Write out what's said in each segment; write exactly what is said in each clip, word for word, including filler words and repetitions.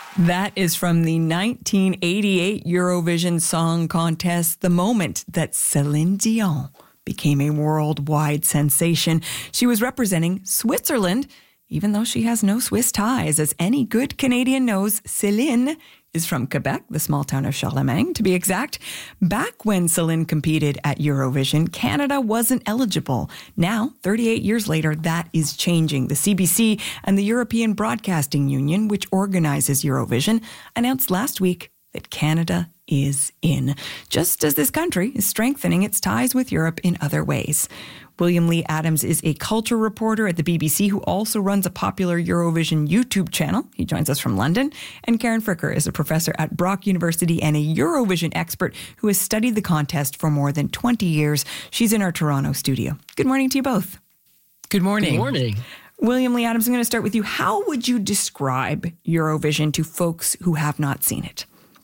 That is from the nineteen eighty-eight Eurovision Song Contest, the moment that Celine Dion became a worldwide sensation. She was representing Switzerland, even though she has no Swiss ties. As any good Canadian knows, Celine is from Quebec, the small town of Charlemagne, to be exact. Back when Celine competed at Eurovision, Canada wasn't eligible. Now, thirty-eight years later, that is changing. The C B C and the European Broadcasting Union, which organizes Eurovision, announced last week that Canada is in, just as this country is strengthening its ties with Europe in other ways. William Lee Adams is a culture reporter at the B B C who also runs a popular Eurovision YouTube channel. He joins us from London. And Karen Fricker is a professor at Brock University and a Eurovision expert who has studied the contest for more than twenty years. She's in our Toronto studio. Good morning to you both. Good morning. Good morning. William Lee Adams, I'm going to start with you. How would you describe Eurovision to folks who have not seen it?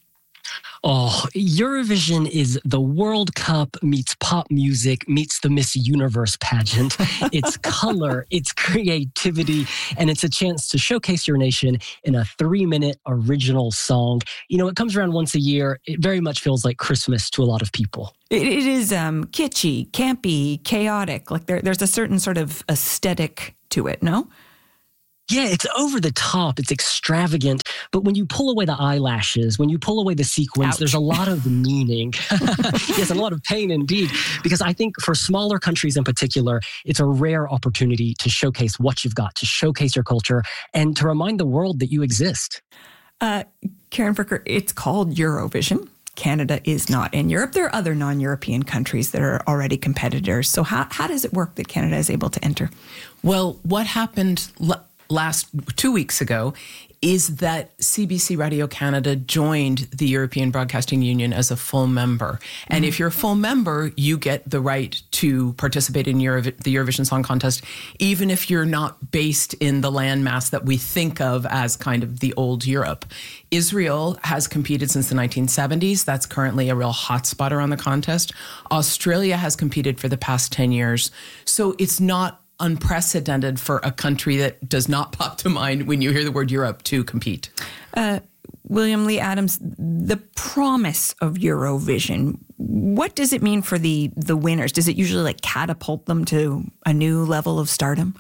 Oh, Eurovision is the World Cup meets pop music meets the Miss Universe pageant. It's color, it's creativity, and it's a chance to showcase your nation in a three-minute original song. You know, it comes around once a year. It very much feels like Christmas to a lot of people. It, it is um, kitschy, campy, chaotic. Like there, there's a certain sort of aesthetic to it, no? Yeah, it's over the top. It's extravagant. But when you pull away the eyelashes, when you pull away the sequins, Ouch. There's a lot of meaning. Yes, a lot of pain indeed. Because I think for smaller countries in particular, it's a rare opportunity to showcase what you've got, to showcase your culture, and to remind the world that you exist. Uh, Karen Fricker, it's called Eurovision. Canada is not in Europe. There are other non-European countries that are already competitors. So how, how does it work that Canada is able to enter? Well, what happened l- last two weeks ago is that C B C Radio Canada joined the European Broadcasting Union as a full member. And mm-hmm. if you're a full member, you get the right to participate in Euro- the Eurovision Song Contest, even if you're not based in the landmass that we think of as kind of the old Europe. Israel has competed since the nineteen seventies. That's currently a real hotspot around the contest. Australia has competed for the past ten years. So it's not unprecedented for a country that does not pop to mind when you hear the word Europe to compete. Uh, William Lee Adams, the promise of Eurovision, what does it mean for the, the winners? Does it usually like catapult them to a new level of stardom?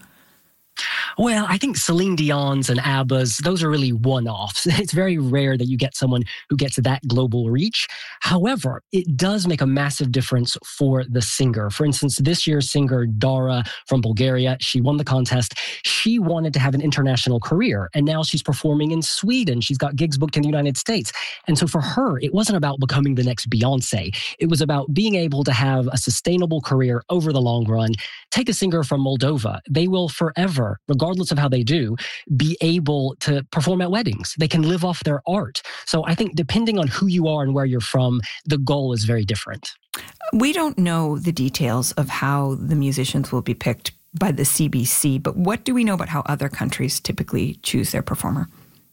Well, I think Celine Dion's and ABBA's, those are really one-offs. It's very rare that you get someone who gets that global reach. However, it does make a massive difference for the singer. For instance, this year's singer, Dara from Bulgaria, she won the contest. She wanted to have an international career, and now she's performing in Sweden. She's got gigs booked in the United States. And so for her, it wasn't about becoming the next Beyonce. It was about being able to have a sustainable career over the long run. Take a singer from Moldova. They will forever, regardless of how they do, be able to perform at weddings. They can live off their art. So I think depending on who you are and where you're from, the goal is very different. We don't know the details of how the musicians will be picked by the C B C, but what do we know about how other countries typically choose their performer?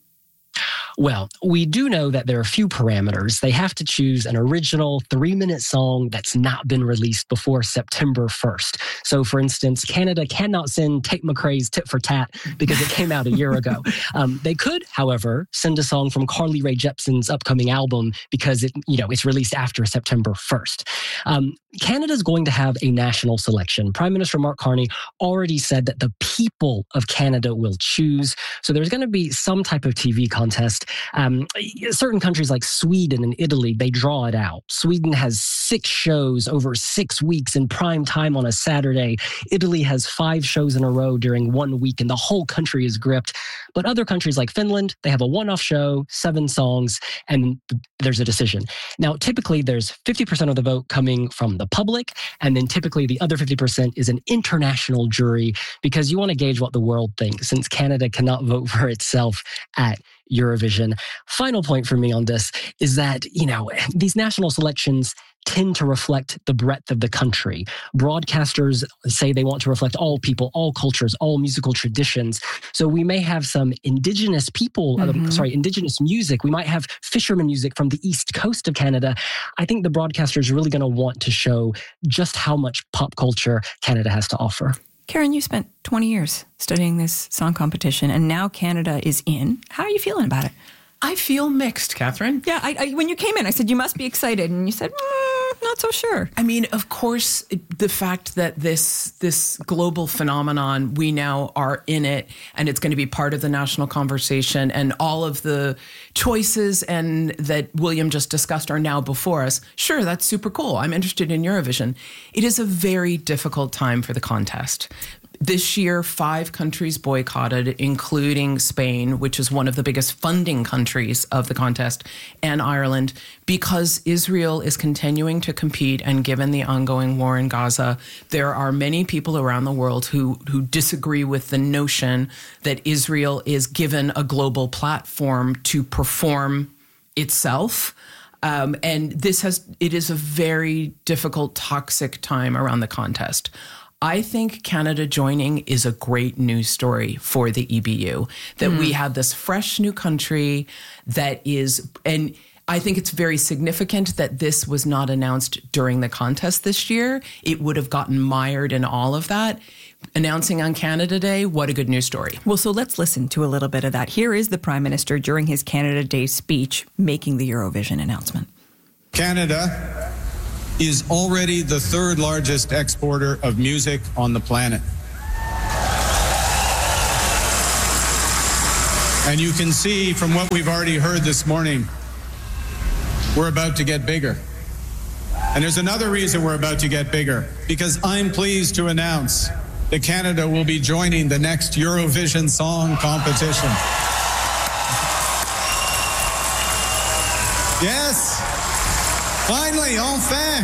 Well, we do know that there are a few parameters. They have to choose an original three-minute song that's not been released before September first. So, for instance, Canada cannot send Tate McRae's Tit for Tat because it came out a year ago. Um, they could, however, send a song from Carly Rae Jepsen's upcoming album because it, you know, it's released after September first. Um, Canada's going to have a national selection. Prime Minister Mark Carney already said that the people of Canada will choose. So there's going to be some type of T V contest. Um, certain countries like Sweden and Italy, they draw it out. Sweden has six shows over six weeks in prime time on a Saturday. Italy has five shows in a row during one week, and the whole country is gripped. But other countries like Finland, they have a one-off show, seven songs, and there's a decision. Now, typically, there's fifty percent of the vote coming from the public, and then typically the other fifty percent is an international jury because you want to gauge what the world thinks, since Canada cannot vote for itself at Eurovision. Final point for me on this is that, you know, these national selections tend to reflect the breadth of the country. Broadcasters say they want to reflect all people, all cultures, all musical traditions. So we may have some indigenous people, mm-hmm. uh, sorry, indigenous music. We might have fisherman music from the east coast of Canada. I think the broadcasters are really going to want to show just how much pop culture Canada has to offer. Karen, you spent twenty years studying this song competition, and now Canada is in. How are you feeling about it? I feel mixed, Catherine. Yeah, I, I, when you came in, I said, you must be excited. And you said, mm, not so sure. I mean, of course, the fact that this this global phenomenon, we now are in it, and it's going to be part of the national conversation, and all of the choices and that William just discussed are now before us. Sure, that's super cool. I'm interested in Eurovision. It is a very difficult time for the contest. This year, five countries boycotted, including Spain, which is one of the biggest funding countries of the contest, and Ireland, because Israel is continuing to compete. And given the ongoing war in Gaza, there are many people around the world who, who disagree with the notion that Israel is given a global platform to perform itself. Um, and this has, it is a very difficult, toxic time around the contest. I think Canada joining is a great news story for the E B U, that mm. we have this fresh new country that is, and I think it's very significant that this was not announced during the contest this year. It would have gotten mired in all of that. Announcing on Canada Day, what a good news story. Well, so let's listen to a little bit of that. Here is the Prime Minister during his Canada Day speech making the Eurovision announcement. Canada is already the third largest exporter of music on the planet. And you can see from what we've already heard this morning, we're about to get bigger. And there's another reason we're about to get bigger, because I'm pleased to announce that Canada will be joining the next Eurovision Song Competition. Yes! Finally, enfin!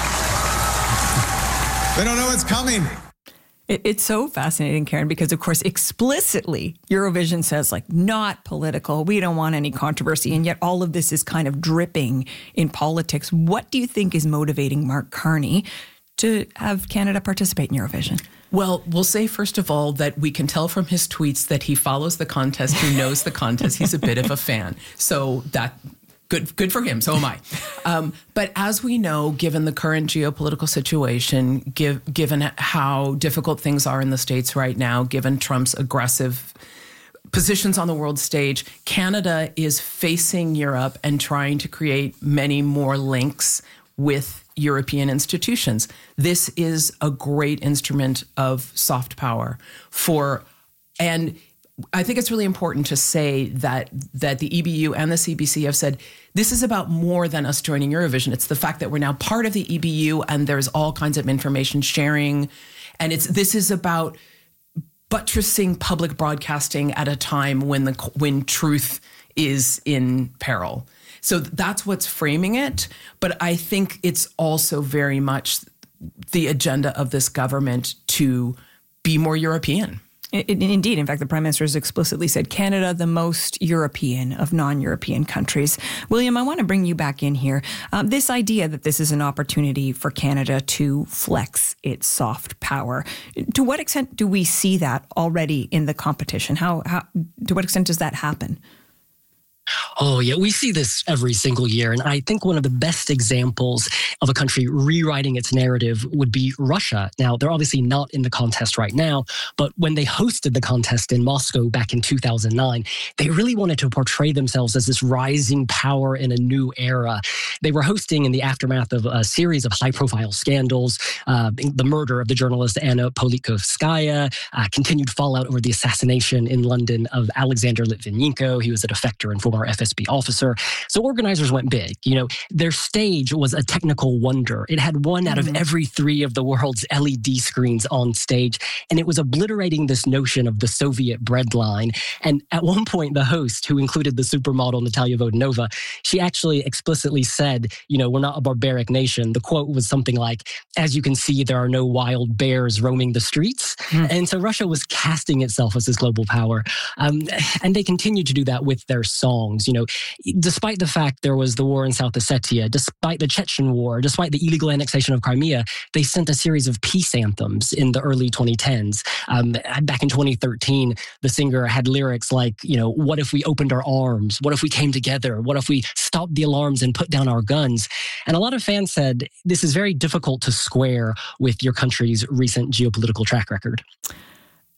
They don't know it's coming. It, it's so fascinating, Karen, because, of course, explicitly, Eurovision says, like, not political. We don't want any controversy. And yet all of this is kind of dripping in politics. What do you think is motivating Mark Carney to have Canada participate in Eurovision? Well, we'll say, first of all, that we can tell from his tweets that he follows the contest. He knows the contest. He's a bit of a fan. So that... Good good for him. So am I. Um, but as we know, given the current geopolitical situation, give, given how difficult things are in the States right now, given Trump's aggressive positions on the world stage, Canada is facing Europe and trying to create many more links with European institutions. This is a great instrument of soft power for, and I think it's really important to say that that the E B U and the C B C have said this is about more than us joining Eurovision. It's the fact that we're now part of the E B U and there's all kinds of information sharing. And it's this is about buttressing public broadcasting at a time when the when truth is in peril. So that's what's framing it. But I think it's also very much the agenda of this government to be more European. Indeed. In fact, the Prime Minister has explicitly said Canada, the most European of non-European countries. William, I want to bring you back in here. Um, this idea that this is an opportunity for Canada to flex its soft power. To what extent do we see that already in the competition? How, how to what extent does that happen? Oh, yeah, we see this every single year. And I think one of the best examples of a country rewriting its narrative would be Russia. Now, they're obviously not in the contest right now, but when they hosted the contest in Moscow back in two thousand nine, they really wanted to portray themselves as this rising power in a new era. They were hosting in the aftermath of a series of high-profile scandals, uh, the murder of the journalist Anna Politkovskaya, uh, continued fallout over the assassination in London of Alexander Litvinenko. He was a defector and former F S B officer. So organizers went big. You know, their stage was a technical wonder. It had one out of every three of the world's L E D screens on stage, and it was obliterating this notion of the Soviet breadline. And at one point, the host, who included the supermodel Natalia Vodanova, she actually explicitly said, you know, we're not a barbaric nation. The quote was something like, as you can see, there are no wild bears roaming the streets. Mm. And so Russia was casting itself as this global power. Um, and they continued to do that with their songs. You know, despite the fact there was the war in South Ossetia, despite the Chechen War, despite the illegal annexation of Crimea, they sent a series of peace anthems in the early twenty tens. Um, back in twenty thirteen, the singer had lyrics like, you know, what if we opened our arms? What if we came together? What if we stopped the alarms and put down our guns? And a lot of fans said, this is very difficult to square with your country's recent geopolitical track record.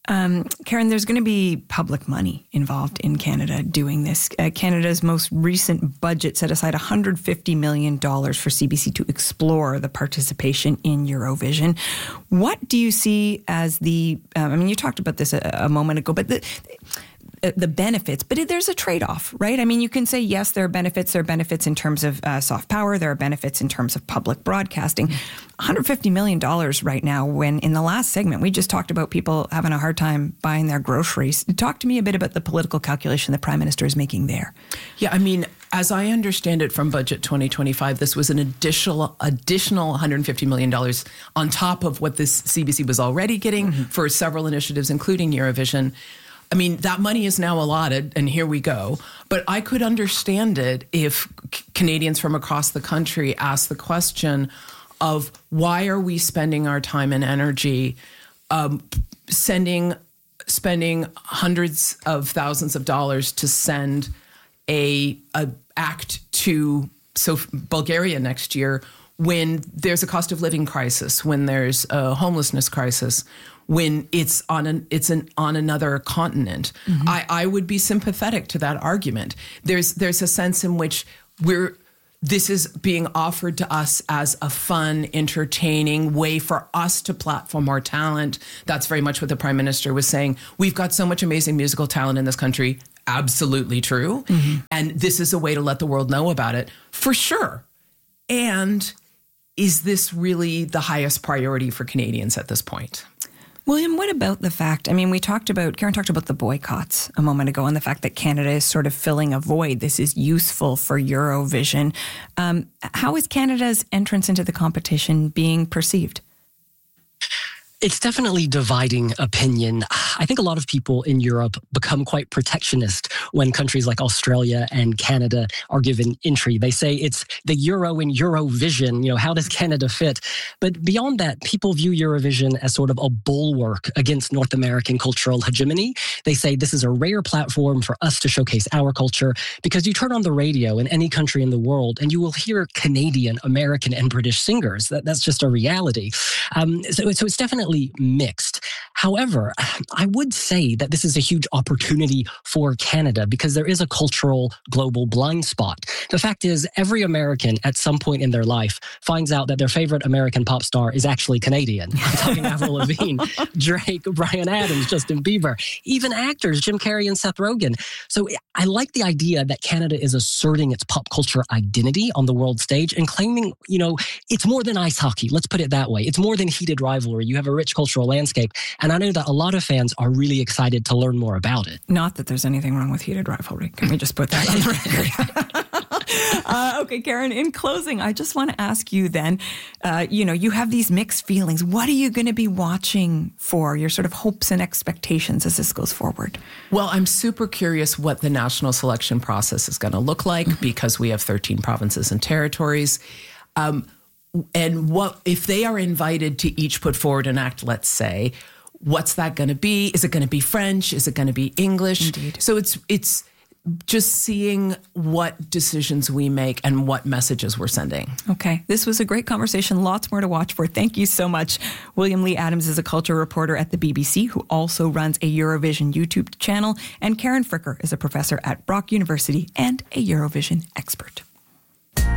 Um, Karen, there's going to be public money involved in Canada doing this. Uh, Canada's most recent budget set aside one hundred fifty million dollars for C B C to explore the participation in Eurovision. What do you see as the, um, I mean, you talked about this a, a moment ago, but the, the benefits, but there's a trade-off, right? I mean, you can say, yes, there are benefits. There are benefits in terms of uh, soft power. There are benefits in terms of public broadcasting. one hundred fifty million dollars right now, when in the last segment, we just talked about people having a hard time buying their groceries. Talk to me a bit about the political calculation the Prime Minister is making there. Yeah, I mean, as I understand it from Budget twenty twenty-five, this was an additional additional one hundred fifty million dollars on top of what this C B C was already getting mm-hmm. for several initiatives, including Eurovision. I mean, that money is now allotted, and here we go. But I could understand it if c- Canadians from across the country asked the question of why are we spending our time and energy um, sending, spending hundreds of thousands of dollars to send a, a act to so Bulgaria next year when there's a cost of living crisis, when there's a homelessness crisis, when it's on an it's an on another continent. Mm-hmm. I, I would be sympathetic to that argument. There's there's a sense in which we're this is being offered to us as a fun, entertaining way for us to platform our talent. That's very much what the Prime Minister was saying. We've got so much amazing musical talent in this country. Absolutely true. Mm-hmm. And this is a way to let the world know about it, for sure. And is this really the highest priority for Canadians at this point? William, what about the fact, I mean, we talked about, Karen talked about the boycotts a moment ago and the fact that Canada is sort of filling a void. This is useful for Eurovision. Um, how is Canada's entrance into the competition being perceived? It's definitely dividing opinion. I think a lot of people in Europe become quite protectionist when countries like Australia and Canada are given entry. They say it's the Euro in Eurovision. You know, how does Canada fit? But beyond that, people view Eurovision as sort of a bulwark against North American cultural hegemony. They say this is a rare platform for us to showcase our culture, because you turn on the radio in any country in the world and you will hear Canadian, American, and British singers. That, that's just a reality. Um, so, so it's definitely mixed. However, I would say that this is a huge opportunity for Canada because there is a cultural global blind spot. The fact is, every American at some point in their life finds out that their favorite American pop star is actually Canadian. I'm talking Avril Lavigne, Drake, Bryan Adams, Justin Bieber, even actors, Jim Carrey and Seth Rogen. So I like the idea that Canada is asserting its pop culture identity on the world stage and claiming, you know, it's more than ice hockey. Let's put it that way. It's more than heated rivalry. You have a rich cultural landscape. And I know that a lot of fans are really excited to learn more about it. Not that there's anything wrong with heated rivalry. Can we just put that on the record? uh, okay, Karen, in closing, I just want to ask you then, uh, you know, you have these mixed feelings. What are you going to be watching for? Your sort of hopes and expectations as this goes forward? Well, I'm super curious what the national selection process is going to look like mm-hmm. because we have thirteen provinces and territories. Um, and what if they are invited to each put forward an act, let's say, what's that going to be? Is it going to be French? Is it going to be English? Indeed. So it's it's just seeing what decisions we make and what messages we're sending. Okay. This was a great conversation. Lots more to watch for. Thank you so much. William Lee Adams is a culture reporter at the B B C who also runs a Eurovision YouTube channel. And Karen Fricker is a professor at Brock University and a Eurovision expert.